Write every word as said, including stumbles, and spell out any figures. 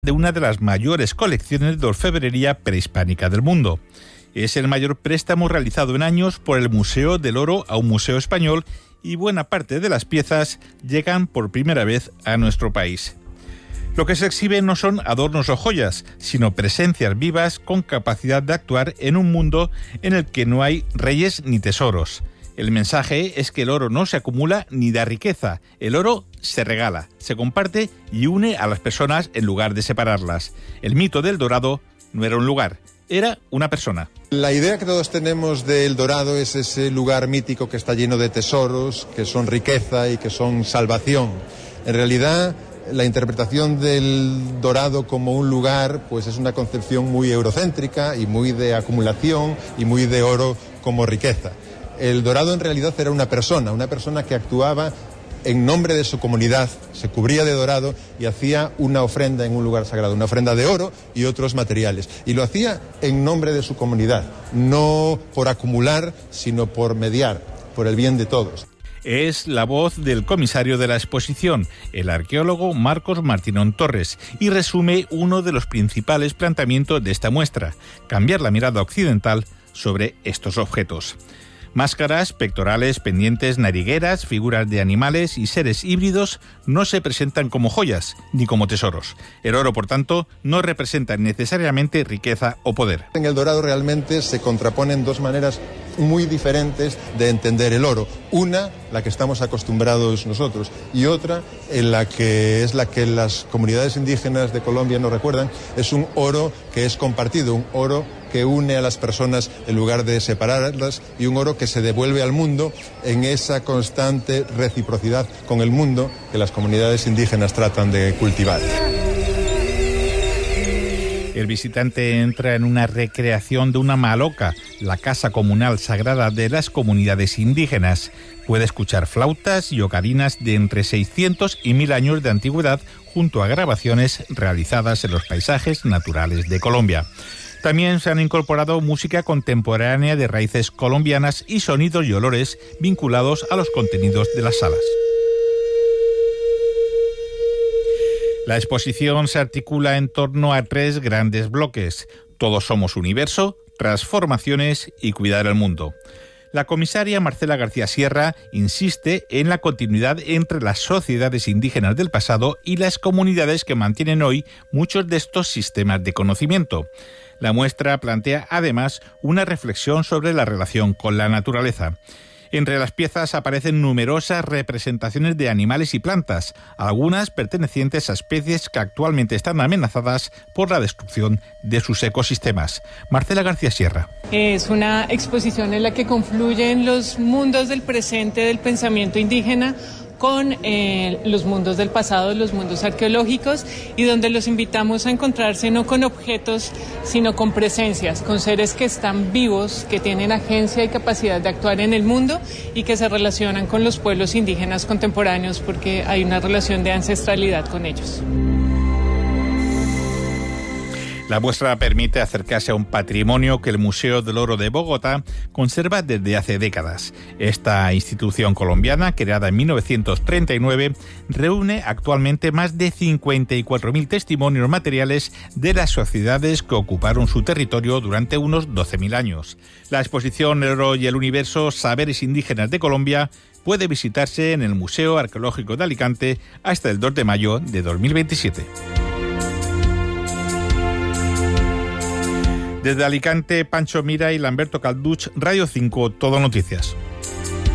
de una de las mayores colecciones de orfebrería prehispánica del mundo. Es el mayor préstamo realizado en años por el Museo del Oro a un museo español y buena parte de las piezas llegan por primera vez a nuestro país. Lo que se exhibe no son adornos o joyas, sino presencias vivas con capacidad de actuar en un mundo en el que no hay reyes ni tesoros. El mensaje es que el oro no se acumula ni da riqueza. El oro se regala, se comparte y une a las personas en lugar de separarlas. El mito del Dorado no era un lugar, era una persona. La idea que todos tenemos del Dorado es ese lugar mítico que está lleno de tesoros, que son riqueza y que son salvación. En realidad, la interpretación del Dorado como un lugar, pues es una concepción muy eurocéntrica y muy de acumulación y muy de oro como riqueza. El Dorado en realidad era una persona, una persona que actuaba en nombre de su comunidad, se cubría de dorado y hacía una ofrenda en un lugar sagrado, una ofrenda de oro y otros materiales. Y lo hacía en nombre de su comunidad, no por acumular, sino por mediar, por el bien de todos. Es la voz del comisario de la exposición, el arqueólogo Marcos Martínón Torres, y resume uno de los principales planteamientos de esta muestra: cambiar la mirada occidental sobre estos objetos. Máscaras, pectorales, pendientes, narigueras, figuras de animales y seres híbridos no se presentan como joyas ni como tesoros. El oro, por tanto, no representa necesariamente riqueza o poder. En el Dorado realmente se contraponen dos maneras muy diferentes de entender el oro. Una, la que estamos acostumbrados nosotros, y otra, en la que es la que las comunidades indígenas de Colombia nos recuerdan, es un oro que es compartido, un oro que une a las personas en lugar de separarlas y un oro que se devuelve al mundo en esa constante reciprocidad con el mundo que las comunidades indígenas tratan de cultivar. El visitante entra en una recreación de una maloca, la casa comunal sagrada de las comunidades indígenas. Puede escuchar flautas y ocarinas de entre seiscientos y mil años de antigüedad junto a grabaciones realizadas en los paisajes naturales de Colombia. También se han incorporado música contemporánea de raíces colombianas y sonidos y olores vinculados a los contenidos de las salas. La exposición se articula en torno a tres grandes bloques: Todos somos universo, transformaciones y cuidar el mundo. La comisaria Marcela García Sierra insiste en la continuidad entre las sociedades indígenas del pasado y las comunidades que mantienen hoy muchos de estos sistemas de conocimiento. La muestra plantea además una reflexión sobre la relación con la naturaleza. Entre las piezas aparecen numerosas representaciones de animales y plantas, algunas pertenecientes a especies que actualmente están amenazadas por la destrucción de sus ecosistemas. Marcela García Sierra. Es una exposición en la que confluyen los mundos del presente del pensamiento indígena con eh, los mundos del pasado, los mundos arqueológicos, y donde los invitamos a encontrarse no con objetos, sino con presencias, con seres que están vivos, que tienen agencia y capacidad de actuar en el mundo y que se relacionan con los pueblos indígenas contemporáneos porque hay una relación de ancestralidad con ellos. La muestra permite acercarse a un patrimonio que el Museo del Oro de Bogotá conserva desde hace décadas. Esta institución colombiana, creada en mil novecientos treinta y nueve, reúne actualmente más de cincuenta y cuatro mil testimonios materiales de las sociedades que ocuparon su territorio durante unos doce mil años. La exposición El Oro y el Universo, Saberes Indígenas de Colombia, puede visitarse en el Museo Arqueológico de Alicante hasta el dos de mayo de dos mil veintisiete. Desde Alicante, Pancho Mira y Lamberto Calduch, Radio cinco, Todo Noticias.